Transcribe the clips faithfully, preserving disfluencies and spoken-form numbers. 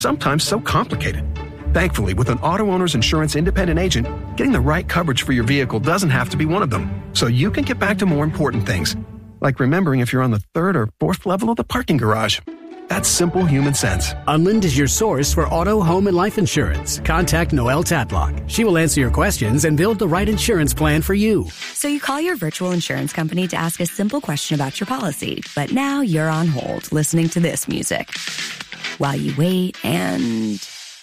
sometimes so complicated. Thankfully, with an auto owner's insurance independent agent, getting the right coverage for your vehicle doesn't have to be one of them. So you can get back to more important things, like remembering if you're on the third or fourth level of the parking garage. That's simple human sense. Unlind is your source for auto, home, and life insurance. Contact Noelle Tatlock. She will answer your questions and build the right insurance plan for you. So you call your virtual insurance company to ask a simple question about your policy, but now you're on hold listening to this music while you wait and...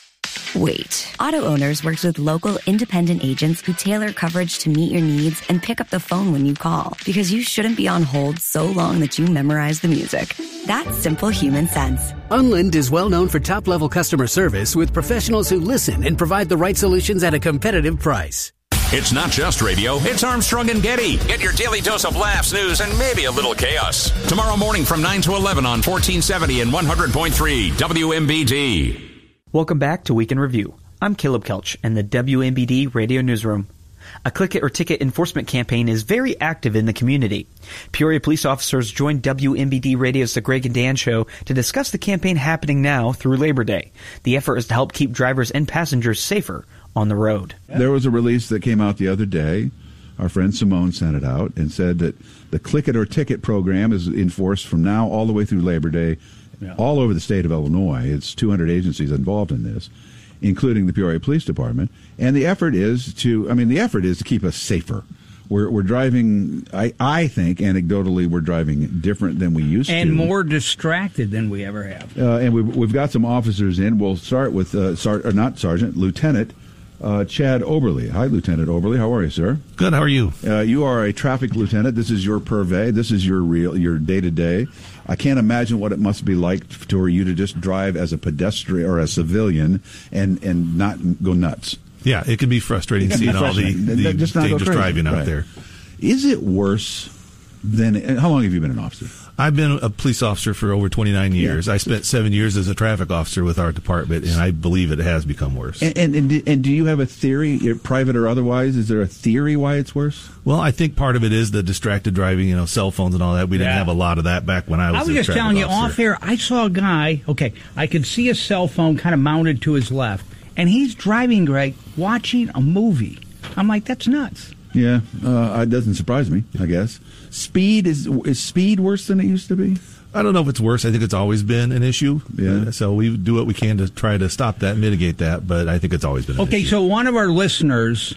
wait. Auto Owners works with local independent agents who tailor coverage to meet your needs and pick up the phone when you call, because you shouldn't be on hold so long that you memorize the music. That's simple human sense. Unlind is well known for top-level customer service with professionals who listen and provide the right solutions at a competitive price. It's not just radio, it's Armstrong and Getty. Get your daily dose of laughs, news, and maybe a little chaos. Tomorrow morning from nine to eleven on fourteen seventy and one hundred point three W M B D. Welcome back to Week in Review. I'm Caleb Kelch in the W M B D Radio Newsroom. A Click It or Ticket enforcement campaign is very active in the community. Peoria police officers joined W M B D Radio's The Greg and Dan Show to discuss the campaign happening now through Labor Day. The effort is to help keep drivers and passengers safer on the road. There was a release that came out the other day. Our friend Simone sent it out and said that the Click It or Ticket program is enforced from now all the way through Labor Day. Yeah. All over the state of Illinois. It's two hundred agencies involved in this, including the Peoria Police Department. And the effort is to, I mean, the effort is to keep us safer. We're, we're driving, I, I think, anecdotally, we're driving different than we used and to. And more distracted than we ever have. Uh, and we've, we've got some officers in. We'll start with, uh, Sar- or not Sergeant, Lieutenant uh, Chad Oberly. Hi, Lieutenant Oberly. How are you, sir? Good. How are you? Uh, you are a traffic lieutenant. This is your purvey. This is your real, your day-to-day. I can't imagine what it must be like for you to just drive as a pedestrian or a civilian and, and not go nuts. Yeah, it can be frustrating seeing all the, the just not dangerous driving out right. there. Is it worse than... How long have you been an officer? I've been a police officer for over twenty-nine years. Yeah. I spent seven years as a traffic officer with our department, and I believe it has become worse. And, and, and, and do you have a theory, private or otherwise? Is there a theory why it's worse? Well, I think part of it is the distracted driving, you know, cell phones and all that. We didn't yeah. have a lot of that back when I was I was a just telling you officer. off air, I saw a guy, okay, I could see a cell phone kind of mounted to his left, and he's driving, Greg, watching a movie. I'm like, that's nuts. Yeah, uh, it doesn't surprise me, I guess. Speed, is is speed worse than it used to be? I don't know if it's worse. I think it's always been an issue. Yeah. Uh, so we do what we can to try to stop that, mitigate that, but I think it's always been an okay, issue. So one of our listeners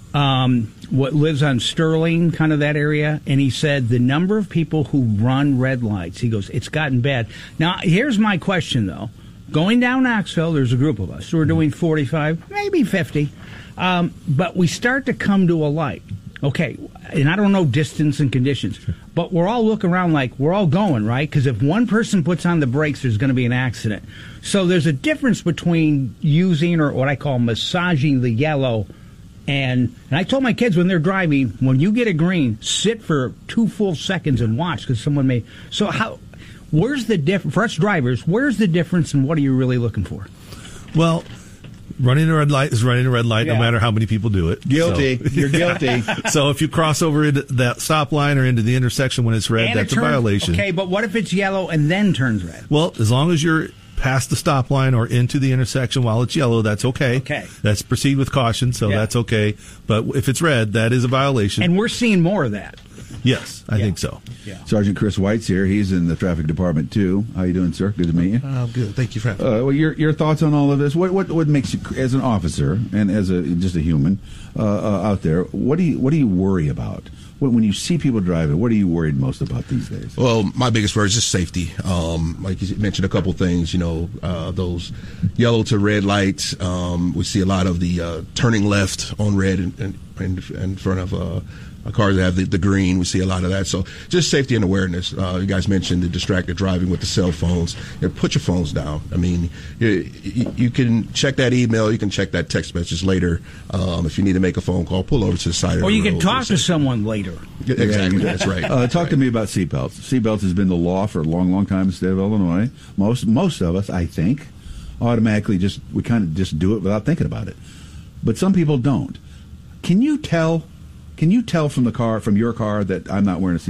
um, what lives on Sterling, kind of that area, and he said the number of people who run red lights, he goes, it's gotten bad. Now, here's my question, though. Going down Knoxville, there's a group of us who are doing forty-five, maybe fifty, um, but we start to come to a light. Okay, and I don't know distance and conditions, but we're all looking around like we're all going, right? Because if one person puts on the brakes, there's going to be an accident. So there's a difference between using, or what I call massaging the yellow, and, and I told my kids when they're driving, when you get a green, sit for two full seconds and watch, because someone may... So how... Where's the difference, for us drivers, where's the difference and what are you really looking for? Well... Running a red light is running a red light, yeah. no matter how many people do it. Guilty. So, You're guilty. So if you cross over into that stop line or into the intersection when it's red, and that's it turns, a violation. Okay, but what if it's yellow and then turns red? Well, as long as you're past the stop line or into the intersection while it's yellow, that's okay. Okay. That's proceed with caution, so yeah. that's okay. But if it's red, that is a violation. And we're seeing more of that. Yes, I yeah. think so. Yeah. Sergeant Chris White's here. He's in the traffic department too. How you doing, sir? Good to meet you. Uh, good. Thank you for having me. Uh, well, your your thoughts on all of this? What what what makes you, as an officer and as a just a human uh, uh, out there? What do you what do you worry about? When you see people driving, what are you worried most about these days? Well, my biggest worry is just safety. Um, like you mentioned, a couple things. You know, uh, those yellow to red lights. Um, we see a lot of the uh, turning left on red in, in, in front of. Uh, cars that have the, the green, we see a lot of that. So just safety and awareness. Uh, you guys mentioned the distracted driving with the cell phones. You know, put your phones down. I mean, you, you can check that email, you can check that text message later. Um, if you need to make a phone call, pull over to the side of the road. Or you can talk to someone later. Yeah, exactly, yeah. That's right. Uh, talk right. to me about seatbelts. Seatbelts has been the law for a long, long time in the state of Illinois. Most most of us, I think, automatically just, we kind of just do it without thinking about it. But some people don't. Can you tell... Can you tell from the car, from your car, that I'm not wearing a seatbelt?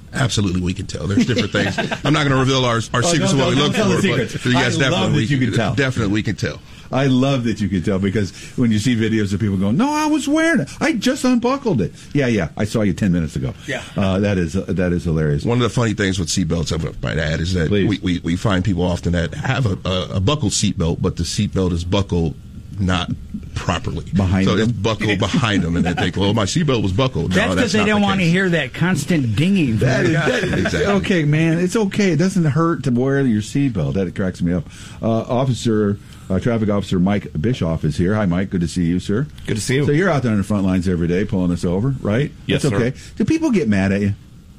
Absolutely, we can tell. There's different things. I'm not going to reveal our, our oh, secrets no, of what no, we look tell for, the but secret. yes, I definitely, love that we, you can tell. Definitely, we can tell. I love that you can tell, because when you see videos of people going, "No, I was wearing it. I just unbuckled it." Yeah, yeah, I saw you ten minutes ago. Yeah, uh, that is uh, that is hilarious. One of the funny things with seatbelts, I might add, is that we, we, we find people often that have a, a, a buckled seatbelt, but the seatbelt is buckled not properly behind so them. it's buckled behind them, and they think, "Well, my seatbelt was buckled." That's because no, they don't want to hear that constant dinging. That is, that is exactly. Okay, man. It's okay. It doesn't hurt to wear your seatbelt. That cracks me up. Uh, officer, uh, Traffic Officer Mike Bischoff is here. Hi, Mike. Good to see you, sir. Good to see you. So you're out there on the front lines every day pulling us over, right? Yes, That's okay. sir. Do people get mad at you?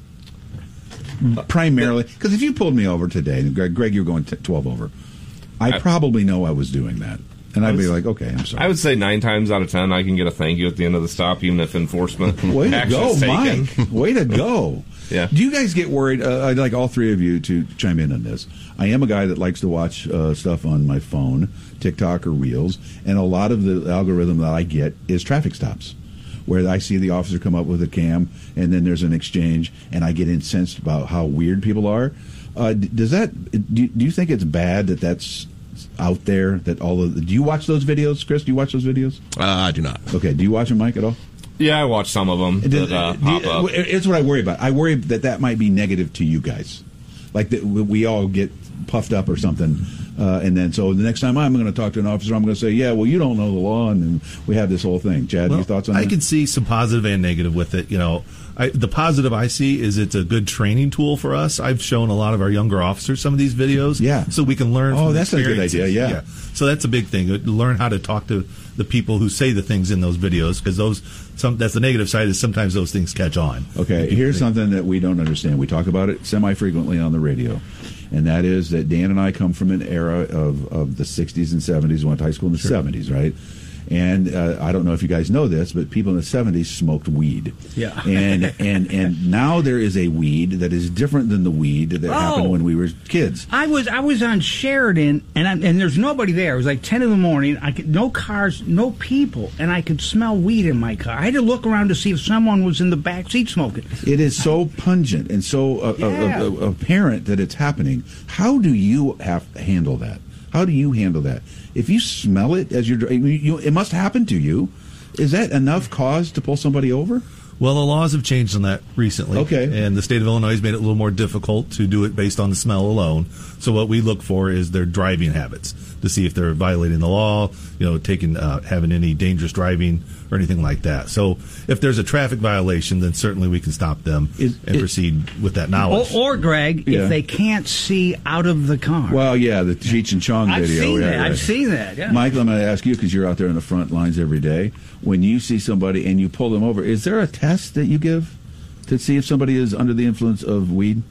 Primarily, because if you pulled me over today, and Greg, Greg you're going t- twelve over, I, I probably know I was doing that. And I'd be like, okay, I'm sorry. I would say nine times out of ten, I can get a thank you at the end of the stop, even if enforcement Way to action go, is taken. Mike. Way to go. Yeah. Do you guys get worried? Uh, I'd like all three of you to chime in on this. I am a guy that likes to watch uh, stuff on my phone, TikTok or Reels, and a lot of the algorithm that I get is traffic stops, where I see the officer come up with a cam, and then there's an exchange, and I get incensed about how weird people are. Uh, does that? Do, do you think it's bad that that's out there? That all of the, do you watch those videos, Chris? Do you watch those videos? Uh, I do not. Okay. Do you watch them, Mike, at all? Yeah, I watch some of them Does, that uh, do you, pop up. It's what I worry about. I worry that that might be negative to you guys, like that we all get puffed up or something, uh, and then so the next time I'm going to talk to an officer, I'm going to say, "Yeah, well, you don't know the law," and then we have this whole thing. Chad, well, your thoughts on I that? I can see some positive and negative with it. You know, I, the positive I see is it's a good training tool for us. I've shown a lot of our younger officers some of these videos, yeah, so we can learn. Oh, from that's a good idea. Yeah. yeah, so that's a big thing. Learn how to talk to the people who say the things in those videos, because those some that's the negative side is sometimes those things catch on. Okay, here's something that we don't understand. We talk about it semi-frequently on the radio, and that is that Dan and I come from an era of, of the sixties and seventies, went to high school in the sure. seventies, right? And uh, I don't know if you guys know this, but people in the seventies smoked weed. Yeah. And and and now there is a weed that is different than the weed that oh, happened when we were kids. I was I was on Sheridan, and I, and there's nobody there. It was like ten in the morning. I could, no cars, no people, and I could smell weed in my car. I had to look around to see if someone was in the back seat smoking. It is so pungent and so uh, yeah. uh, uh, apparent that it's happening. How do you have to handle that? How do you handle that? If you smell it as you're driving, you, it must happen to you. Is that enough cause to pull somebody over? Well, the laws have changed on that recently. Okay. And the state of Illinois has made it a little more difficult to do it based on the smell alone. So what we look for is their driving habits to see if they're violating the law, you know, taking, uh, having any dangerous driving or anything like that. So if there's a traffic violation, then certainly we can stop them is, and it, proceed with that knowledge. Or, or Greg, yeah. if they can't see out of the car. Well, yeah, the Cheech and Chong I've video. Seen yeah, that. right. I've seen that. Yeah. Michael, I'm going to ask you, because you're out there in the front lines every day. When you see somebody and you pull them over, is there a test that you give to see if somebody is under the influence of weed?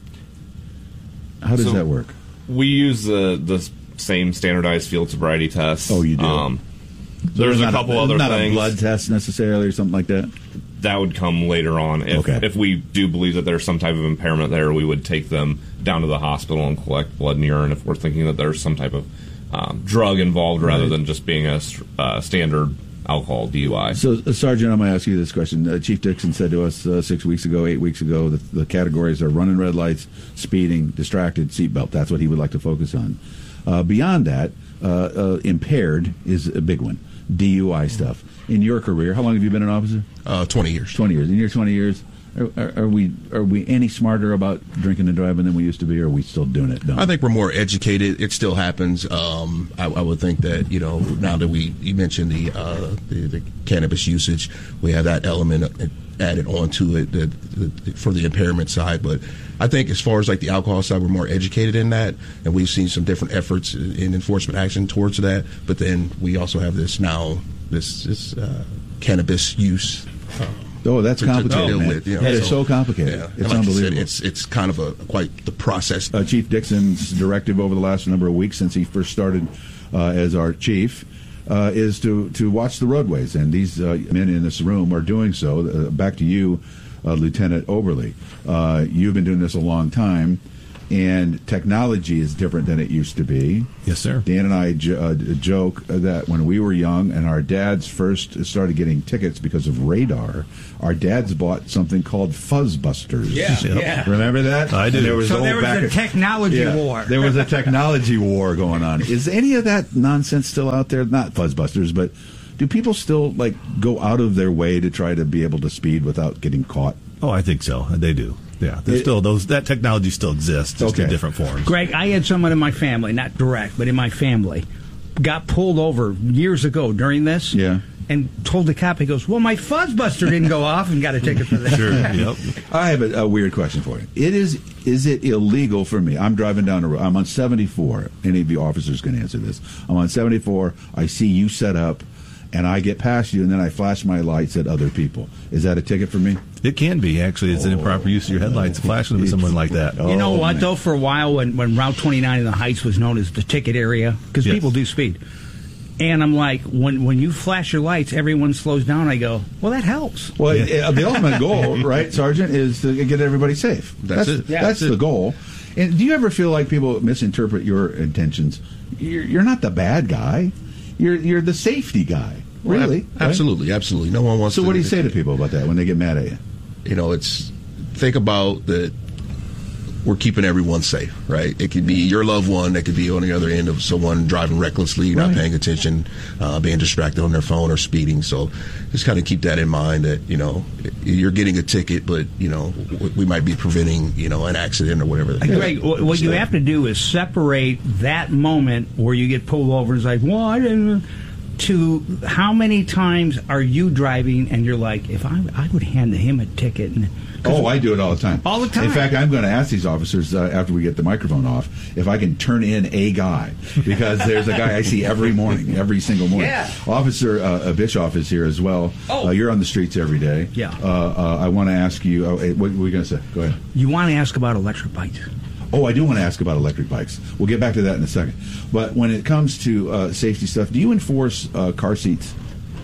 How does so that work? We use the the same standardized field sobriety tests. Oh, you do? Um, so there's, there's a couple a, other not things. Not a blood test necessarily or something like that? That would come later on. If, okay. if we do believe that there's some type of impairment there, we would take them down to the hospital and collect blood and urine if we're thinking that there's some type of um, drug involved rather right. than just being a uh, standard alcohol D U I. So, uh, Sergeant, I'm going to ask you this question. Uh, Chief Dixon said to us uh, six weeks ago, eight weeks ago, that the categories are running red lights, speeding, distracted, seatbelt. That's what he would like to focus on. Uh, beyond that, uh, uh, impaired is a big one. D U I stuff. In your career, how long have you been an officer? Uh, twenty years. Twenty years. In your twenty years, are, are, are we are we any smarter about drinking and driving than we used to be, or are we still doing it? Dumb? I think we're more educated. It still happens. Um, I, I would think that, you know, now that we you mentioned the, uh, the the cannabis usage, we have that element added onto it the, the, for the impairment side. But I think as far as like the alcohol side, we're more educated in that, and we've seen some different efforts in enforcement action towards that. But then we also have this now this this uh, cannabis use. Um, Oh, that's complicated, man. With, you know, that is so, so complicated. Yeah. It's like unbelievable. Said, it's it's kind of a quite the process. Uh, Chief Dixon's directive over the last number of weeks since he first started uh, as our chief uh, is to, to watch the roadways, and these uh, men in this room are doing so. Uh, back to you, uh, Lieutenant Oberly. Uh, you've been doing this a long time. and technology is different than it used to be. Yes, sir. Dan and I j- uh, joke that when we were young and our dads first started getting tickets because of radar, our dads bought something called Fuzzbusters. Yeah, Yep. yeah. Remember that? I do. And there was So old there was back a of- technology Yeah, war. There was a technology war going on. Is any of that nonsense still out there? Not Fuzzbusters, but do people still like go out of their way to try to be able to speed without getting caught? Oh, I think so. They do. Yeah, there's It- still those. That technology still exists, just Okay. in different forms. Greg, I had someone in my family, not direct, but in my family, got pulled over years ago during this. Yeah. And told the cop, he goes, well, my Fuzzbuster didn't go off, and got a ticket for that. Sure. Yep. I have a, a weird question for you. It is is it illegal for me? I'm driving down the road. I'm on seventy-four. Any of you officers can answer this. I'm on seventy-four. I see you set up, and I get past you, and then I flash my lights at other people. Is that a ticket for me? It can be, actually. It's an improper use of your headlights, flashing them at someone like that. You know Oh, what, man. though? For a while, when, when Route twenty-nine in the Heights was known as the ticket area, because Yes. people do speed. And I'm like, when when you flash your lights, everyone slows down. I go, well, that helps. Well, uh, the ultimate goal, right, Sergeant, is to get everybody safe. That's it. Yeah. That's the goal. And do you ever feel like people misinterpret your intentions? You're, you're not the bad guy. You're you're the safety guy. Really? Ab- absolutely, absolutely. No one wants. So to what do you say to people about that when they get mad at you? You know, it's think about that. We're keeping everyone safe, right? It could be your loved one. It could be on the other end of someone driving recklessly, not Right. paying attention, uh, being distracted on their phone or speeding. So just kind of keep that in mind that, you know, you're getting a ticket, but, you know, w- we might be preventing, you know, an accident or whatever. Greg, what what you So- have to do is separate that moment where you get pulled over. It's like, well, I didn't. To how many times are you driving and you're like, if I I would hand him a ticket. And, Oh, I do it all the time. All the time. In fact, I'm going to ask these officers uh, after we get the microphone off if I can turn in a guy, because there's a guy I see every morning, every single morning. Yeah. Officer uh, Bischoff is here as well. Oh. Uh, you're on the streets every day. Yeah. Uh, uh, I want to ask you, oh, hey, what were you going to say? Go ahead. You want to ask about electric bikes. Oh, I do want to ask about electric bikes. We'll get back to that in a second. But when it comes to uh, safety stuff, do you enforce uh, car seats?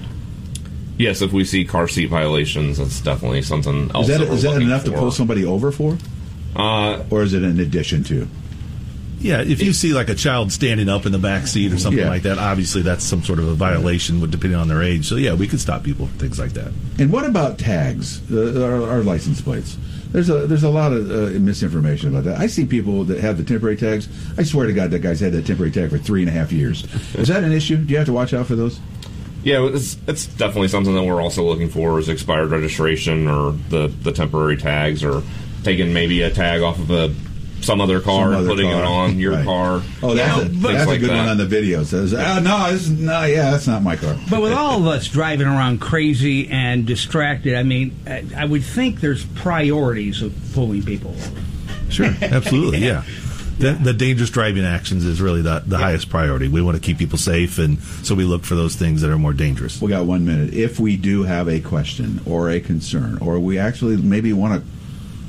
Yes, if we see car seat violations, that's definitely something else. Is that, that we're is that looking enough to for. pull somebody over for? Uh, Or is it in addition to? Yeah, if you see like a child standing up in the back seat or something Yeah. like that, obviously that's some sort of a violation, with- depending on their age. So yeah, we could stop people for things like that. And what about tags, uh, our, our license plates? There's a there's a lot of uh, misinformation about that. I see people that have the temporary tags. I swear to God, that guy's had that temporary tag for three and a half years. Is that an issue? Do you have to watch out for those? Yeah, it's, it's definitely something that we're also looking for is expired registration or the, the temporary tags, or taking maybe a tag off of a some other car Some and other putting car. it on your Right. car. Oh, that's, know, a, but- that's a like good that. one on the video. It says, oh, no, this is, no, yeah, that's not my car. But with all of us driving around crazy and distracted, I mean, I, I would think there's priorities of pulling people over. Sure, absolutely, yeah. The, the dangerous driving actions is really the, the highest priority. We want to keep people safe, and so we look for those things that are more dangerous. We got one minute. If we do have a question or a concern, or we actually maybe want to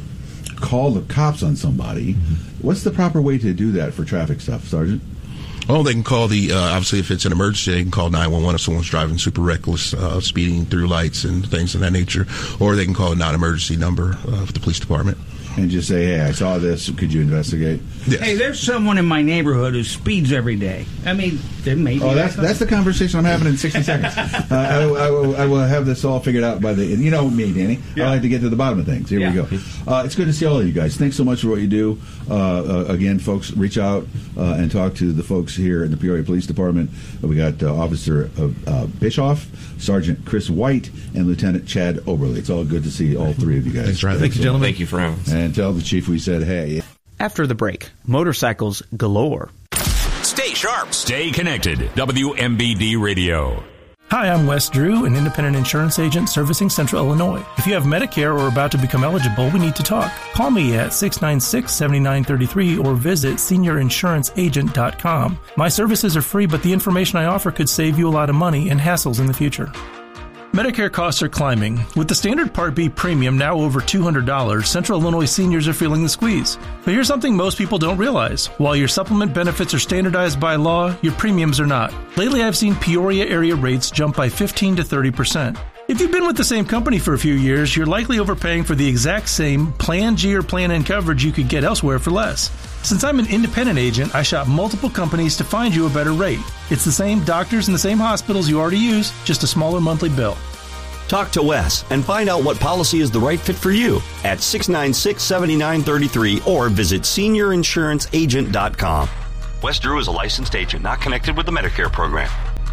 call the cops on somebody, what's the proper way to do that for traffic stuff, Sergeant? Oh, they can call the, uh, obviously, if it's an emergency, they can call nine one one if someone's driving super reckless, uh, speeding through lights and things of that nature. Or they can call a non-emergency number uh, of the police department. And just say, hey, I saw this. Could you investigate? Yes. Hey, there's someone in my neighborhood who speeds every day. I mean, there may be. Oh, that's that's the conversation I'm having in sixty seconds. Uh, I, I, will, I will have this all figured out by the. You know me, Danny. I like to get to the bottom of things. Here Yeah. we go. Uh, it's good to see all of you guys. Thanks so much for what you do. Uh, uh, again, folks, reach out uh, and talk to the folks here in the Peoria Police Department. Uh, we got uh, Officer uh, uh, Bischoff, Sergeant Chris White, and Lieutenant Chad Oberle. It's all good to see all three of you guys. Thanks for having Thank you, gentlemen. Thank you for having us. And tell the chief we said, hey. After the break, motorcycles galore. Stay sharp. Stay connected. W M B D Radio. Hi, I'm Wes Drew, an independent insurance agent servicing Central Illinois. If you have Medicare or are about to become eligible, we need to talk. Call me at six nine six, seven nine three three or visit senior insurance agent dot com. My services are free, but the information I offer could save you a lot of money and hassles in the future. Medicare costs are climbing. With the standard Part B premium now over two hundred dollars, Central Illinois seniors are feeling the squeeze. But here's something most people don't realize. While your supplement benefits are standardized by law, your premiums are not. Lately, I've seen Peoria area rates jump by fifteen to thirty percent. If you've been with the same company for a few years, you're likely overpaying for the exact same Plan G or Plan N coverage you could get elsewhere for less. Since I'm an independent agent, I shop multiple companies to find you a better rate. It's the same doctors and the same hospitals you already use, just a smaller monthly bill. Talk to Wes and find out what policy is the right fit for you at six nine six, seven nine three three or visit senior insurance agent dot com. Wes Drew is a licensed agent not connected with the Medicare program.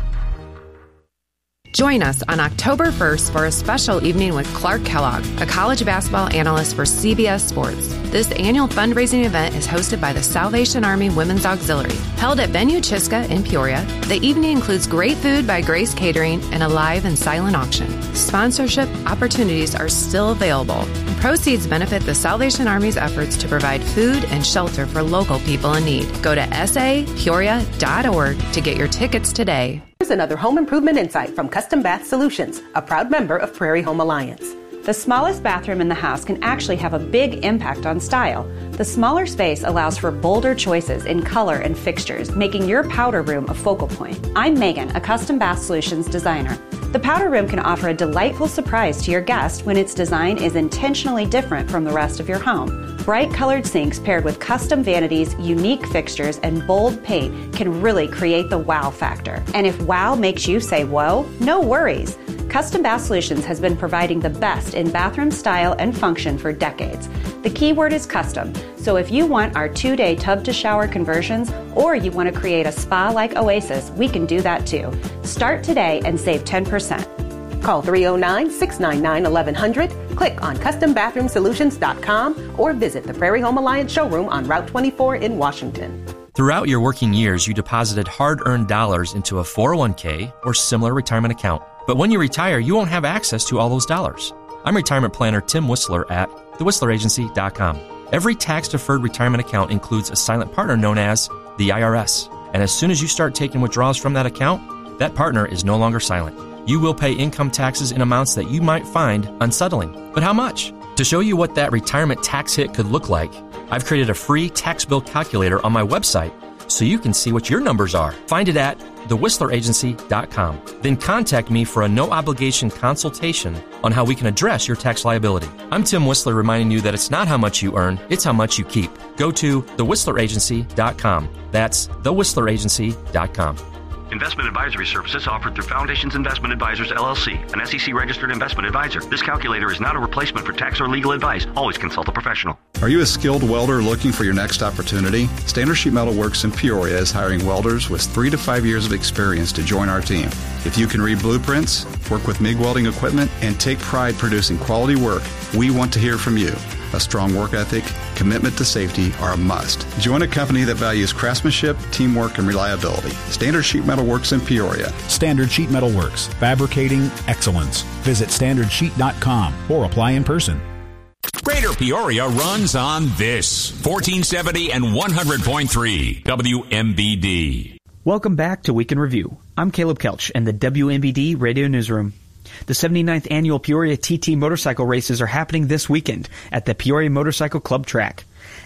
Join us on October first for a special evening with Clark Kellogg, a college basketball analyst for C B S Sports. This annual fundraising event is hosted by the Salvation Army Women's Auxiliary. Held at Venue Chisca in Peoria, the evening includes great food by Grace Catering and a live and silent auction. Sponsorship opportunities are still available. Proceeds benefit the Salvation Army's efforts to provide food and shelter for local people in need. Go to s a peoria dot org to get your tickets today. Here's another home improvement insight from Custom Bath Solutions, a proud member of Prairie Home Alliance. The smallest bathroom in the house can actually have a big impact on style. The smaller space allows for bolder choices in color and fixtures, making your powder room a focal point. I'm Megan, a Custom Bath Solutions designer. The powder room can offer a delightful surprise to your guest when its design is intentionally different from the rest of your home. Bright colored sinks paired with custom vanities, unique fixtures, and bold paint can really create the wow factor. And if wow makes you say whoa, no worries. Custom Bath Solutions has been providing the best in bathroom style and function for decades. The key word is custom, so if you want our two-day tub-to-shower conversions or you want to create a spa-like oasis, we can do that too. Start today and save ten percent. Call three oh nine, six nine nine, eleven hundred, click on custom bathroom solutions dot com, or visit the Prairie Home Alliance showroom on Route twenty-four in Washington. Throughout your working years, you deposited hard-earned dollars into a four oh one k or similar retirement account. But when you retire, you won't have access to all those dollars. I'm retirement planner Tim Whistler at the whistler agency dot com. Every tax-deferred retirement account includes a silent partner known as the I R S. And as soon as you start taking withdrawals from that account, that partner is no longer silent. You will pay income taxes in amounts that you might find unsettling. But how much? To show you what that retirement tax hit could look like, I've created a free tax bill calculator on my website so you can see what your numbers are. Find it at the whistler agency dot com. Then contact me for a no-obligation consultation on how we can address your tax liability. I'm Tim Whistler reminding you that it's not how much you earn, it's how much you keep. Go to the whistler agency dot com. That's the whistler agency dot com. Investment advisory services offered through Foundations Investment Advisors, L L C, an S E C-registered investment advisor. This calculator is not a replacement for tax or legal advice. Always consult a professional. Are you a skilled welder looking for your next opportunity? Standard Sheet Metal Works in Peoria is hiring welders with three to five years of experience to join our team. If you can read blueprints, work with MIG welding equipment, and take pride producing quality work, we want to hear from you. A strong work ethic, commitment to safety are a must. Join a company that values craftsmanship, teamwork, and reliability. Standard Sheet Metal Works in Peoria. Standard Sheet Metal Works, fabricating excellence. Visit standard sheet dot com or apply in person. Greater Peoria runs on this. fourteen seventy and one hundred point three W M B D. Welcome back to Week in Review. I'm Caleb Kelch in the W M B D Radio Newsroom. The seventy-ninth Annual Peoria T T Motorcycle Races are happening this weekend at the Peoria Motorcycle Club track.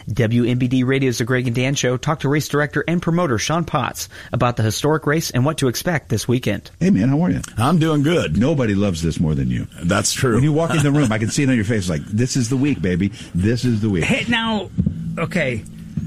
W M B D Radio's The Greg and Dan Show talked to race director and promoter Sean Potts about the historic race and what to expect this weekend. Hey, man, how are you? I'm doing good. Nobody loves this more than you. That's true. When you walk in the room, I can see it on your face like, this is the week, baby. This is the week. Hey, now, okay.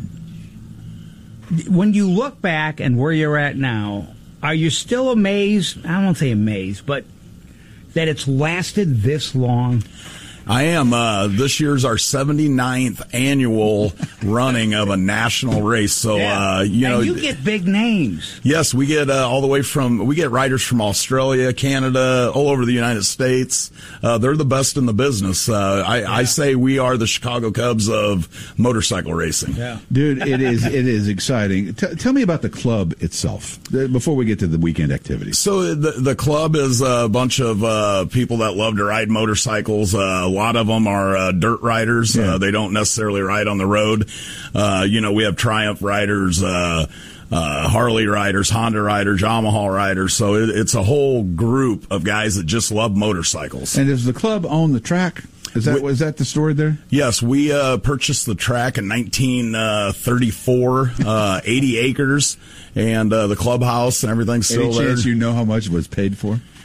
When you look back and where you're at now, are you still amazed? I won't say amazed, but that it's lasted this long? I am. Uh, this year's our seventy-ninth annual running of a national race. So, yeah. uh, you and know, you get big names. Yes, we get uh, all the way from, we get riders from Australia, Canada, all over the United States. Uh, they're the best in the business. Uh, I, yeah. I say we are the Chicago Cubs of motorcycle racing. Yeah. Dude, it is, it is exciting. T- tell me about the club itself before we get to the weekend activities. So the, the club is a bunch of uh, people that love to ride motorcycles. Uh, A lot of them are uh, dirt riders. Yeah. Uh, they don't necessarily ride on the road. Uh, you know, we have Triumph riders, uh, uh, Harley riders, Honda riders, Yamaha riders. So it, it's a whole group of guys that just love motorcycles. And does the club own the track? Is that, was that the story there? Yes, we uh, purchased the track in nineteen thirty-four, uh, eighty acres, and uh, the clubhouse and everything's still Any there. Any chance you know how much it was paid for?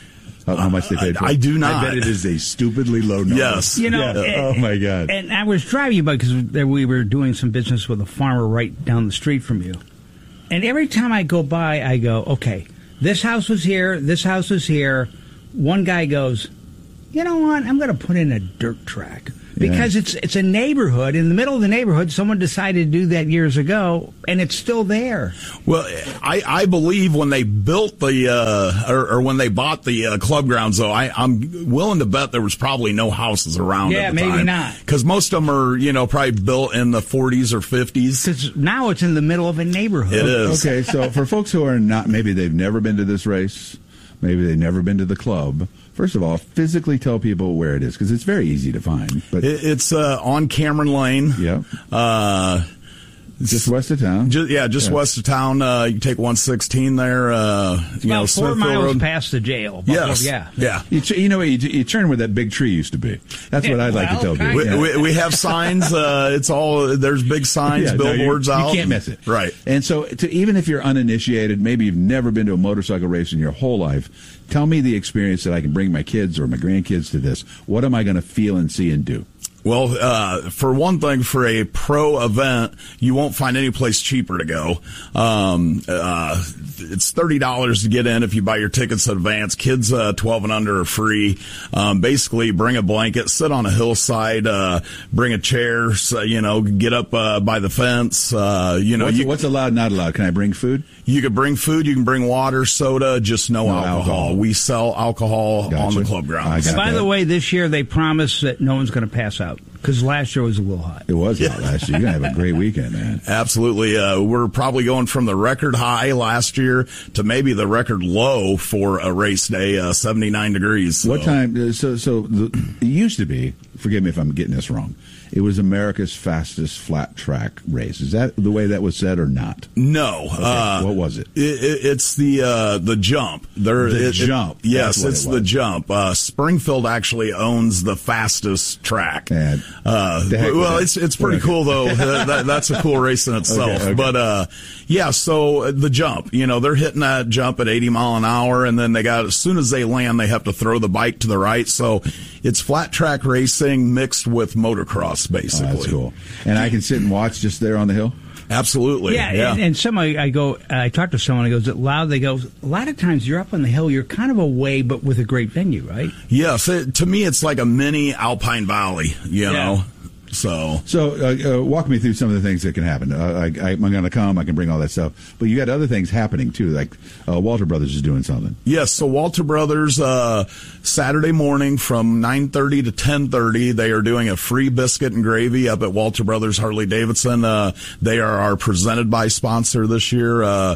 How, how much they paid for it? I do not. I bet it is a stupidly low number. Yes. You know, Yeah. and- Oh, my God. And I was driving you by because we were doing some business with a farmer right down the street from you. And every time I go by, I go, okay, this house was here, this house was here. One guy goes, you know what, I'm going to put in a dirt track. Because Yeah. it's it's a neighborhood. In the middle of the neighborhood, someone decided to do that years ago, and it's still there. Well, I, I believe when they built the, uh, or, or when they bought the uh, club grounds, though, I, I'm willing to bet there was probably no houses around Yeah, at the maybe time. not. Because most of them are, you know, probably built in the forties or fifties. Because now it's in the middle of a neighborhood. It is. Okay, so for folks who are not, maybe they've never been to this race, maybe they've never been to the club. First of all, physically tell people where it is because it's very easy to find. But It, it's uh, on Cameron Lane. Yeah. Uh, just west of town. Just, yeah, just Yeah. west of town. Uh, you take one sixteen there. Uh, It's you know, about four Smithville miles Road. past the jail. But, Yes. Yeah. Yeah. You, t- you know what? You, t- you turn where that big tree used to be. That's what Yeah, I'd like well, to tell people. We, Yeah. we, we have signs. Uh, it's all there's big signs, Yeah, no, you- billboards you, out. can't miss it. Right. And so, to, even if you're uninitiated, maybe you've never been to a motorcycle race in your whole life, tell me the experience that I can bring my kids or my grandkids to this. What am I going to feel and see and do? Well, uh, for one thing, for a pro event, you won't find any place cheaper to go. Um, uh, it's thirty dollars to get in if you buy your tickets in advance. Kids uh, twelve and under are free. Um, basically, bring a blanket, sit on a hillside, uh, bring a chair, so, you know, get up uh, by the fence. Uh, you know, what's, you, what's allowed, not allowed? Can I bring food? You can bring food, you can bring water, soda, just no, No alcohol. alcohol. We sell alcohol on Gotcha. the club grounds. I got By that. the way, this year they promised that no one's going to pass out because last year was a little hot. It was hot last year. You're going to have a great weekend, man. Absolutely. Uh, we're probably going from the record high last year to maybe the record low for a race day, uh, seventy-nine degrees. So. What time? uh, So, so the, it used to be, forgive me if I'm getting this wrong, it was America's fastest flat track race. Is that the way that was said or not? No. Okay, Uh, what was it? it, it it's the uh, the jump. There, The it- it- jump. yes, That's what it's it the was. jump. Uh, Springfield actually owns the fastest track. And Uh, the heck with well, it. it's it's pretty cool though. Uh, that, that's a cool race in itself. Okay, okay. But uh, yeah, so uh, the jump. You know, they're hitting that jump at eighty mile an hour, and then they got as soon as they land, they have to throw the bike to the right. So it's flat track racing mixed with motocross, basically. Oh, that's cool. And I can sit and watch just there on the hill? Absolutely. Yeah, Yeah. And, and somebody, I go, I talk to someone, I goes, is it loud? They go, a lot of times you're up on the hill, you're kind of away, but with a great venue, right? Yes, it, to me, it's like a mini Alpine Valley, you Yeah. know. So, So, uh, uh, walk me through some of the things that can happen. Uh, I, I, I'm going to come. I can bring all that stuff. But you got other things happening, too. Like uh, Walter Brothers is doing something. yes, so Walter Brothers, uh, Saturday morning from nine thirty to ten thirty, they are doing a free biscuit and gravy up at Walter Brothers Harley Davidson. Uh, they are our presented by sponsor this year. Uh,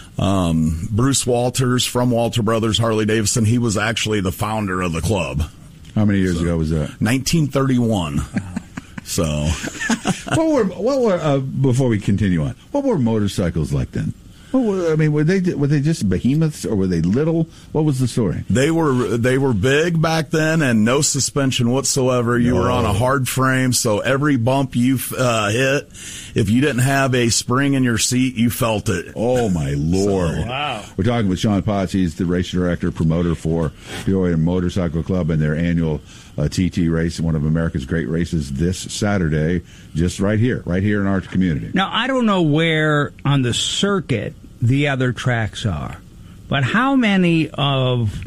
um, Bruce Walters from Walter Brothers Harley Davidson, he was actually the founder of the club. How many years ago was that? nineteen thirty-one. So, what were what were uh, before we continue on? What were motorcycles like then? What were, I mean, were they were they just behemoths or were they little? What was the story? They were they were big back then and no suspension whatsoever. You No. were on a hard frame, so every bump you uh, hit, if you didn't have a spring in your seat, you felt it. Oh my lord! So, wow. We're talking with Sean Potts. He's the race director, promoter for Peoria Motorcycle Club and their annual uh, T T race, one of America's great races this Saturday, just right here, right here in our community. Now, I don't know where on the circuit the other tracks are, but how many of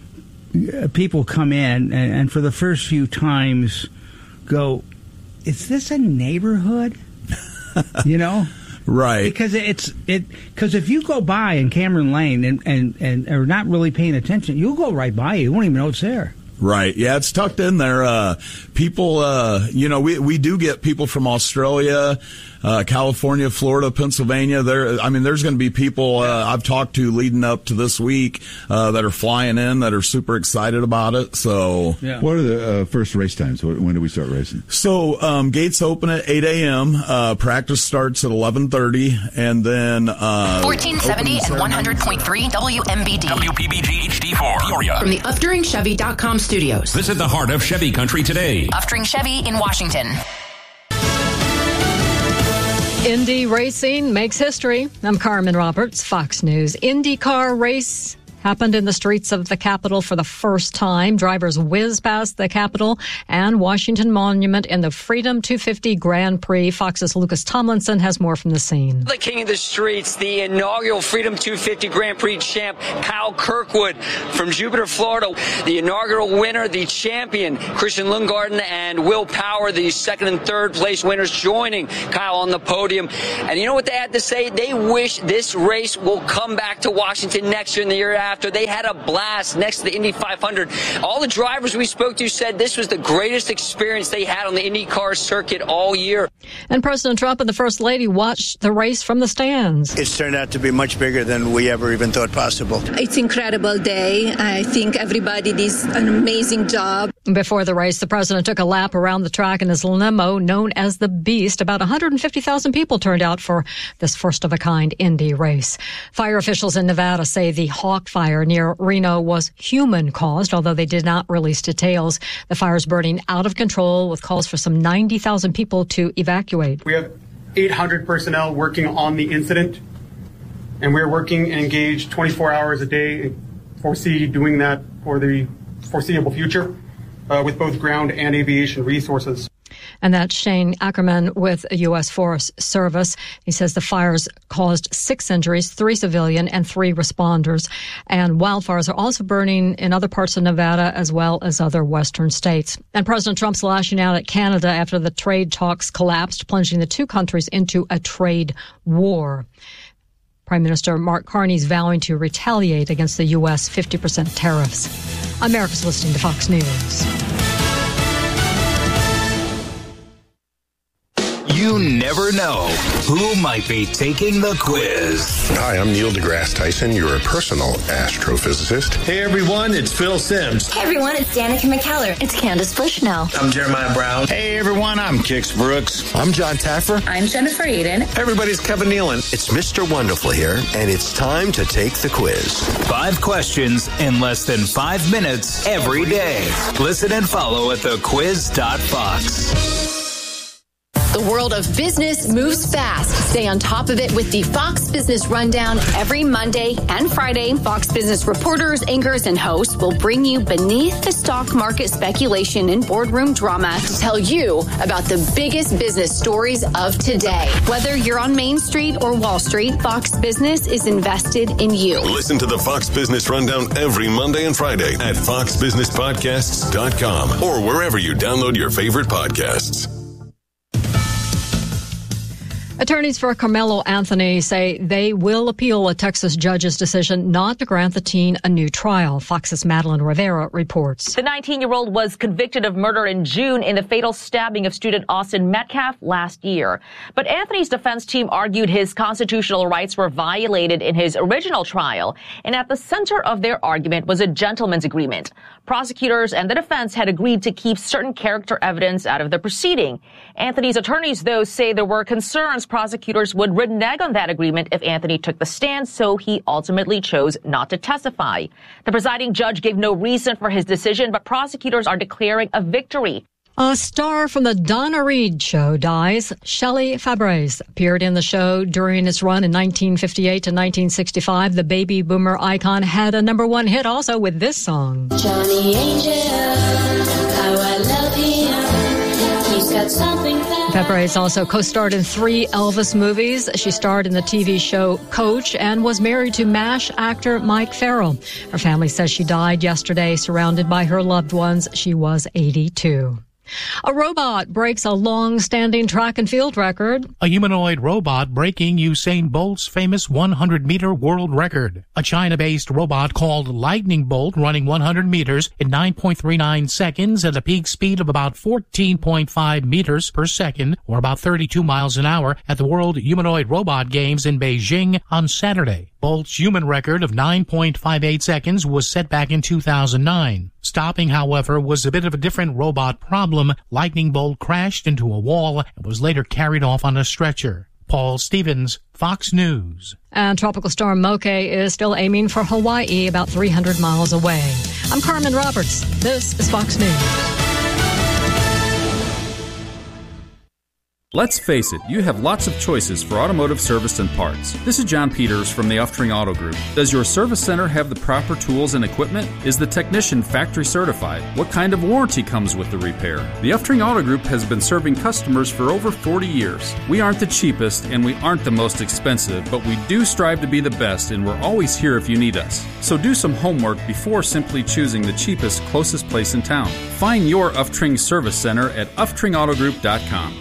uh, people come in and, and for the first few times go, is this a neighborhood? You know? Right. Because it's it because if you go by in Cameron Lane and, and, and are not really paying attention, you'll go right by it. You won't even know it's there. Right. Yeah, it's tucked in there. Uh, people, uh, you know, we, we do get people from Australia, uh, California, Florida, Pennsylvania. There, I mean, there's going to be people, uh, I've talked to leading up to this week, uh, that are flying in that are super excited about it. So, Yeah. What are the uh, first race times? Wh- When do we start racing? So, um, gates open at eight a.m., uh, practice starts at eleven thirty, and then, uh, fourteen seventy opening and ceremony- one hundred point three W M B D. W P B G H D four, Peoria. From the Upduring Chevy dot com studios. Visit the heart of Chevy Country today. Upduring Chevy in Washington. Indy racing makes history. I'm Carmen Roberts, Fox News. IndyCar race happened in the streets of the Capitol for the first time. Drivers whizzed past the Capitol and Washington Monument in the Freedom two fifty Grand Prix. Fox's Lucas Tomlinson has more from the scene. The king of the streets, the inaugural Freedom two fifty Grand Prix champ, Kyle Kirkwood from Jupiter, Florida. The inaugural winner, the champion, Christian Lundgaard and Will Power, the second and third place winners, joining Kyle on the podium. And you know what they had to say? They wish this race will come back to Washington next year and the year after. They had a blast next to the Indy five hundred. All the drivers we spoke to said this was the greatest experience they had on the IndyCar circuit all year. And President Trump and the First Lady watched the race from the stands. It's turned out to be much bigger than we ever even thought possible. It's an incredible day. I think everybody did an amazing job. Before the race, the president took a lap around the track in his limo known as the Beast. About one hundred fifty thousand people turned out for this first-of-a-kind Indy race. Fire officials in Nevada say the Hawk Fire near Reno was human-caused, although they did not release details. The fire is burning out of control with calls for some ninety thousand people to evacuate. We have eight hundred personnel working on the incident, and we're working and engaged twenty-four hours a day and foresee doing that for the foreseeable future uh, with both ground and aviation resources. And that's Shane Ackerman with U S Forest Service. He says the fires caused six injuries, three civilian and three responders. And wildfires are also burning in other parts of Nevada as well as other western states. And President Trump's lashing out at Canada after the trade talks collapsed, plunging the two countries into a trade war. Prime Minister Mark Carney's vowing to retaliate against the U S fifty percent tariffs. America's listening to Fox News. You never know who might be taking the quiz. Hi, I'm Neil deGrasse Tyson, your personal astrophysicist. Hey everyone, it's Phil Sims. Hey everyone, it's Danica McKellar. It's Candace Bushnell. I'm Jeremiah Brown. Hey everyone, I'm Kix Brooks. I'm John Taffer. I'm Jennifer Aiden. Everybody's Kevin Nealon. It's Mister Wonderful here, and it's time to take the quiz. Five questions in less than five minutes every day. Listen and follow at the quiz dot fox. The world of business moves fast. Stay on top of it with the Fox Business Rundown every Monday and Friday. Fox Business reporters, anchors, and hosts will bring you beneath the stock market speculation and boardroom drama to tell you about the biggest business stories of today. Whether you're on Main Street or Wall Street, Fox Business is invested in you. Listen to the Fox Business Rundown every Monday and Friday at fox business podcasts dot com or wherever you download your favorite podcasts. Attorneys for Carmelo Anthony say they will appeal a Texas judge's decision not to grant the teen a new trial. Fox's Madeline Rivera reports. The nineteen-year-old was convicted of murder in June in the fatal stabbing of student Austin Metcalf last year. But Anthony's defense team argued his constitutional rights were violated in his original trial, and at the center of their argument was a gentleman's agreement. Prosecutors and the defense had agreed to keep certain character evidence out of the proceeding. Anthony's attorneys, though, say there were concerns prosecutors would renege on that agreement if Anthony took the stand, so he ultimately chose not to testify. The presiding judge gave no reason for his decision, but prosecutors are declaring a victory. A star from the Donna Reed Show dies. Shelley Fabares appeared in the show during its run in nineteen fifty-eight to nineteen sixty-five. The baby boomer icon had a number one hit also with this song. Johnny Angel, how I love him. He's got something that Fabares also co-starred in three Elvis movies. She starred in the T V show Coach and was married to MASH actor Mike Farrell. Her family says she died yesterday surrounded by her loved ones. She was eighty-two. A robot breaks a long-standing track and field record. A humanoid robot breaking Usain Bolt's famous one hundred meter world record. A China-based robot called Lightning Bolt running one hundred meters in nine point three nine seconds at a peak speed of about fourteen point five meters per second, or about thirty-two miles an hour, at the World Humanoid Robot Games in Beijing on Saturday. Bolt's human record of nine point five eight seconds was set back in two thousand nine. Stopping, however, was a bit of a different robot problem. Lightning Bolt crashed into a wall and was later carried off on a stretcher. Paul Stevens, Fox News. And Tropical Storm Moke is still aiming for Hawaii, about three hundred miles away. I'm Carmen Roberts. This is Fox News. Let's face it, you have lots of choices for automotive service and parts. This is John Peters from the Uftring Auto Group. Does your service center have the proper tools and equipment? Is the technician factory certified? What kind of warranty comes with the repair? The Uftring Auto Group has been serving customers for over forty years. We aren't the cheapest and we aren't the most expensive, but we do strive to be the best, and we're always here if you need us. So do some homework before simply choosing the cheapest, closest place in town. Find your Uftring Service Center at uftring auto group dot com.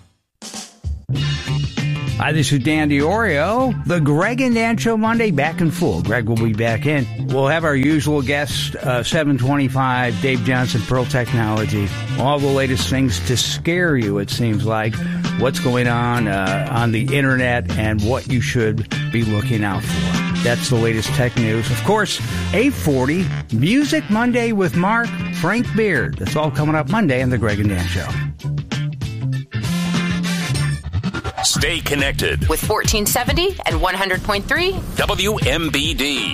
Hi, this is Dan DiOrio. The Greg and Dan Show Monday, back in full. Greg will be back in. We'll have our usual guest, uh, seven twenty-five, Dave Johnson, Pearl Technology. All the latest things to scare you, it seems like. What's going on uh, on the internet and what you should be looking out for. That's the latest tech news. Of course, eight forty, Music Monday with Mark Frank Beard. That's all coming up Monday on The Greg and Dan Show. Stay connected with fourteen seventy and one hundred point three W M B D.